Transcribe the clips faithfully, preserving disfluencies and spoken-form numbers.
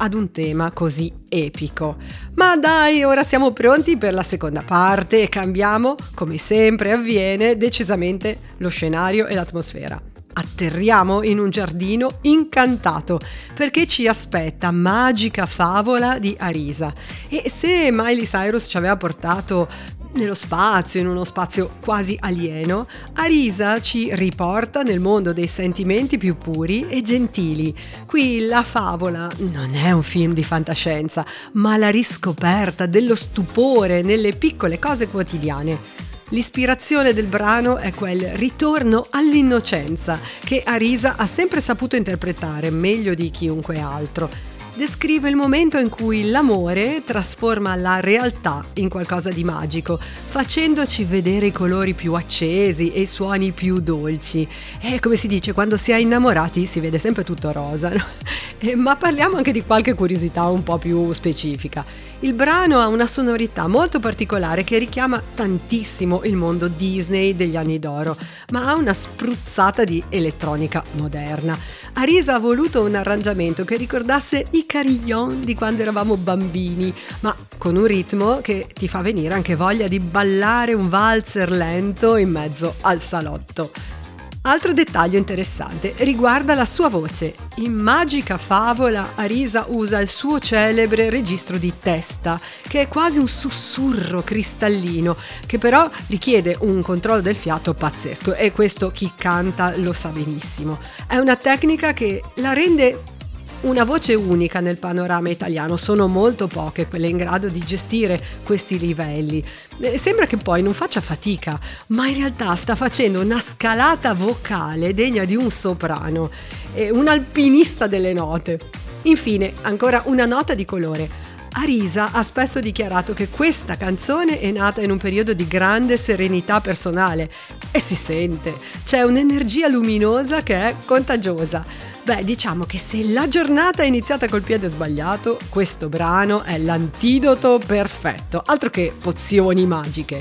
ad un tema così epico. Ma dai, ora siamo pronti per la seconda parte e cambiamo, come sempre avviene, decisamente lo scenario e l'atmosfera. Atterriamo in un giardino incantato perché ci aspetta Magica favola di Arisa. E se Miley Cyrus ci aveva portato nello spazio, in uno spazio quasi alieno, Arisa ci riporta nel mondo dei sentimenti più puri e gentili. Qui la favola non è un film di fantascienza, ma la riscoperta dello stupore nelle piccole cose quotidiane. L'ispirazione del brano è quel ritorno all'innocenza che Arisa ha sempre saputo interpretare meglio di chiunque altro. Descrive il momento in cui l'amore trasforma la realtà in qualcosa di magico, facendoci vedere i colori più accesi e i suoni più dolci. E come si dice, quando si è innamorati si vede sempre tutto rosa, no? E, ma parliamo anche di qualche curiosità un po' più specifica. Il brano ha una sonorità molto particolare che richiama tantissimo il mondo Disney degli anni d'oro, ma ha una spruzzata di elettronica moderna. Arisa ha voluto un arrangiamento che ricordasse i carillon di quando eravamo bambini, ma con un ritmo che ti fa venire anche voglia di ballare un valzer lento in mezzo al salotto. Altro dettaglio interessante riguarda la sua voce. In Magica favola Arisa usa il suo celebre registro di testa, che è quasi un sussurro cristallino, che però richiede un controllo del fiato pazzesco, e questo chi canta lo sa benissimo. È una tecnica che la rende una voce unica nel panorama italiano. Sono molto poche quelle in grado di gestire questi livelli. Sembra che poi non faccia fatica, ma in realtà sta facendo una scalata vocale degna di un soprano, un alpinista delle note. Infine, ancora una nota di colore. Arisa ha spesso dichiarato che questa canzone è nata in un periodo di grande serenità personale e si sente, c'è un'energia luminosa che è contagiosa. Beh, diciamo che se la giornata è iniziata col piede sbagliato, questo brano è l'antidoto perfetto, altro che pozioni magiche.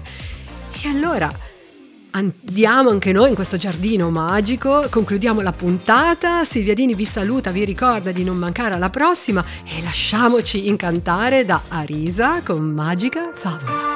E allora andiamo anche noi in questo giardino magico, concludiamo la puntata, Silvia Dini vi saluta, vi ricorda di non mancare alla prossima e lasciamoci incantare da Arisa con Magica favola.